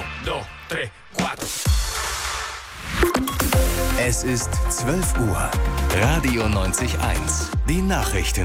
2, 3, 4. Es ist 12 Uhr. Radio 90.1. Die Nachrichten.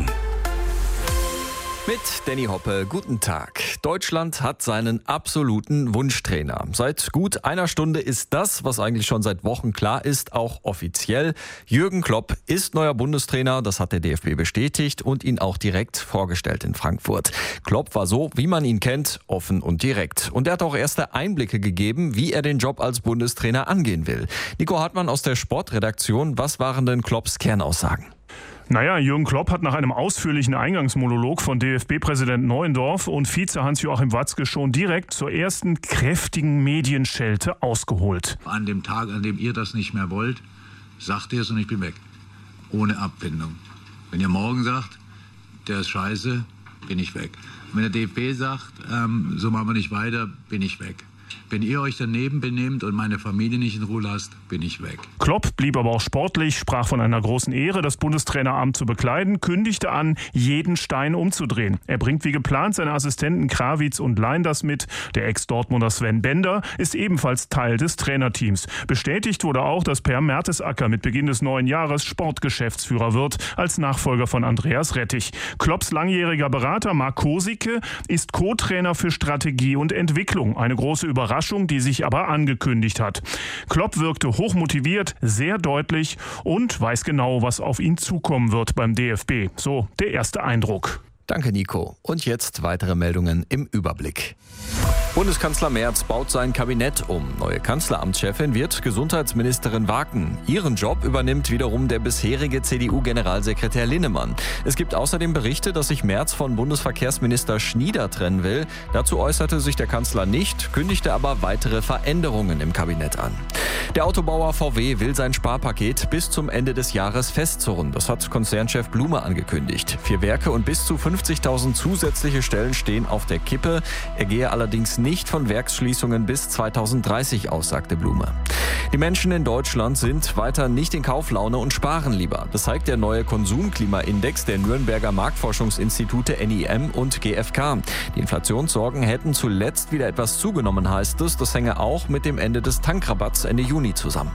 Mit Danny Hoppe, guten Tag. Deutschland hat seinen absoluten Wunschtrainer. Seit gut einer Stunde ist das, was eigentlich schon seit Wochen klar ist, auch offiziell. Jürgen Klopp ist neuer Bundestrainer, das hat der DFB bestätigt und ihn auch direkt vorgestellt in Frankfurt. Klopp war so, wie man ihn kennt, offen und direkt. Und er hat auch erste Einblicke gegeben, wie er den Job als Bundestrainer angehen will. Nico Hartmann aus der Sportredaktion, was waren denn Klopps Kernaussagen? Naja, Jürgen Klopp hat nach einem ausführlichen Eingangsmonolog von DFB-Präsident Neuendorf und Vize Hans-Joachim Watzke schon direkt zur ersten kräftigen Medienschelte ausgeholt. An dem Tag, an dem ihr das nicht mehr wollt, sagt ihr es und ich bin weg. Ohne Abfindung. Wenn ihr morgen sagt, der ist scheiße, bin ich weg. Wenn der DFB sagt, so machen wir nicht weiter, bin ich weg. Wenn ihr euch daneben benehmt und meine Familie nicht in Ruhe lasst, bin ich weg. Klopp blieb aber auch sportlich, sprach von einer großen Ehre, das Bundestraineramt zu bekleiden, kündigte an, jeden Stein umzudrehen. Er bringt wie geplant seine Assistenten Krawitz und Leinders mit. Der Ex-Dortmunder Sven Bender ist ebenfalls Teil des Trainerteams. Bestätigt wurde auch, dass Per Mertesacker mit Beginn des neuen Jahres Sportgeschäftsführer wird, als Nachfolger von Andreas Rettich. Klopps langjähriger Berater Marc Kosicke ist Co-Trainer für Strategie und Entwicklung. Eine große Überraschung, die sich aber angekündigt hat. Klopp wirkte hochmotiviert, sehr deutlich und weiß genau, was auf ihn zukommen wird beim DFB. So der erste Eindruck. Danke, Nico. Und jetzt weitere Meldungen im Überblick. Bundeskanzler Merz baut sein Kabinett um. Neue Kanzleramtschefin wird Gesundheitsministerin Waken. Ihren Job übernimmt wiederum der bisherige CDU-Generalsekretär Linnemann. Es gibt außerdem Berichte, dass sich Merz von Bundesverkehrsminister Schnieder trennen will. Dazu äußerte sich der Kanzler nicht, kündigte aber weitere Veränderungen im Kabinett an. Der Autobauer VW will sein Sparpaket bis zum Ende des Jahres festzurren. Das hat Konzernchef Blume angekündigt. 4 Werke und bis zu 50.000 zusätzliche Stellen stehen auf der Kippe. Er gehe allerdings nicht von Werksschließungen bis 2030 aus, sagte Blume. Die Menschen in Deutschland sind weiter nicht in Kauflaune und sparen lieber. Das zeigt der neue Konsumklimaindex der Nürnberger Marktforschungsinstitute NIM und GfK. Die Inflationssorgen hätten zuletzt wieder etwas zugenommen, heißt es. Das hänge auch mit dem Ende des Tankrabatts Ende Juni zusammen.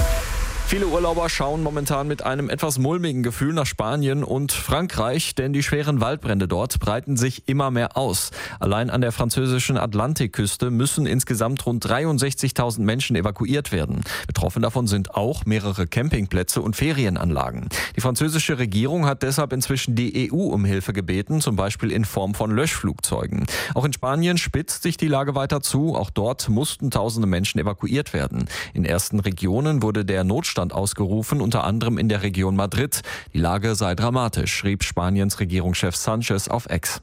Viele Urlauber schauen momentan mit einem etwas mulmigen Gefühl nach Spanien und Frankreich, denn die schweren Waldbrände dort breiten sich immer mehr aus. Allein an der französischen Atlantikküste müssen insgesamt rund 63.000 Menschen evakuiert werden. Betroffen davon sind auch mehrere Campingplätze und Ferienanlagen. Die französische Regierung hat deshalb inzwischen die EU um Hilfe gebeten, zum Beispiel in Form von Löschflugzeugen. Auch in Spanien spitzt sich die Lage weiter zu. Auch dort mussten tausende Menschen evakuiert werden. In ersten Regionen wurde der Notstand ausgerufen, unter anderem in der Region Madrid. Die Lage sei dramatisch, schrieb Spaniens Regierungschef Sanchez auf X.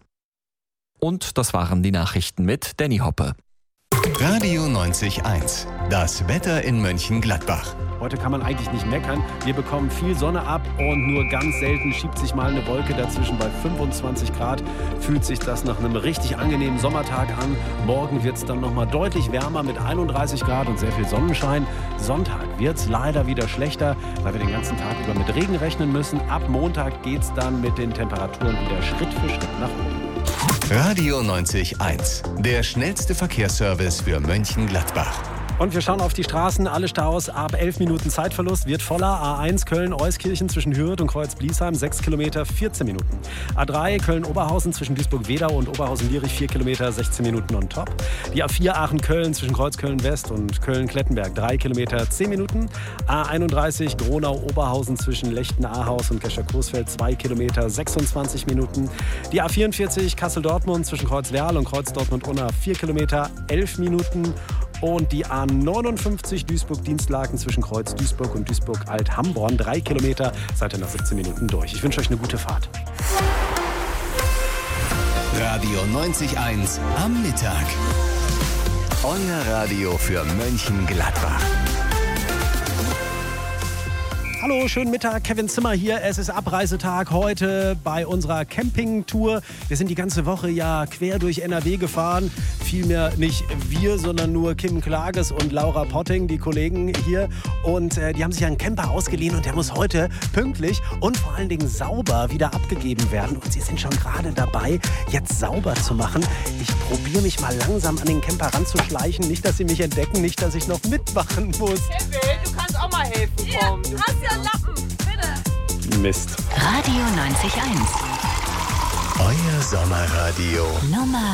Und das waren die Nachrichten mit Danny Hoppe. Radio 90.1. Das Wetter in Mönchengladbach. Heute kann man eigentlich nicht meckern. Wir bekommen viel Sonne ab und nur ganz selten schiebt sich mal eine Wolke dazwischen. Bei 25 Grad fühlt sich das nach einem richtig angenehmen Sommertag an. Morgen wird es dann nochmal deutlich wärmer mit 31 Grad und sehr viel Sonnenschein. Sonntag wird es leider wieder schlechter, weil wir den ganzen Tag über mit Regen rechnen müssen. Ab Montag geht es dann mit den Temperaturen wieder Schritt für Schritt nach oben. Radio 90.1. Der schnellste Verkehrsservice für Mönchengladbach. Und wir schauen auf die Straßen, alle Staus ab 11 Minuten Zeitverlust, wird voller. A1 Köln-Euskirchen zwischen Hürth und Kreuz-Bliesheim, 6 Kilometer, 14 Minuten. A3 Köln-Oberhausen zwischen Duisburg-Wedau und Oberhausen-Lierich, 4 Kilometer, 16 Minuten on top. Die A4 Aachen-Köln zwischen Kreuz-Köln-West und Köln-Klettenberg, 3 Kilometer, 10 Minuten. A31 Gronau-Oberhausen zwischen Lechten-Ahaus und Gescher-Coesfeld, 2 Kilometer, 26 Minuten. Die A44 Kassel-Dortmund zwischen Kreuz-Werl und Kreuz-Dortmund-Unna, 4 Kilometer, 11 Minuten. Und die A59 Duisburg-Dienstlaken zwischen Kreuz Duisburg und Duisburg-Alt-Hamborn, 3 Kilometer, seid ihr nach 17 Minuten durch. Ich wünsche euch eine gute Fahrt. Radio 90.1 am Mittag. Euer Radio für Mönchengladbach. Hallo, schönen Mittag, Kevin Zimmer hier. Es ist Abreisetag heute bei unserer Campingtour. Wir sind die ganze Woche ja quer durch NRW gefahren. vielmehr nicht wir, sondern nur Kim Klages und Laura Potting, die Kollegen hier. Und die haben sich einen Camper ausgeliehen und der muss heute pünktlich und vor allen Dingen sauber wieder abgegeben werden. Und sie sind schon gerade dabei, jetzt sauber zu machen. Ich probiere mich mal langsam an den Camper ranzuschleichen. Nicht, dass sie mich entdecken, nicht, dass ich noch mitmachen muss. Kevin, du kannst auch mal helfen. Komm. Du hast ja einen Lappen. Bitte. Mist. Radio 90.1. Euer Sommerradio. Nummer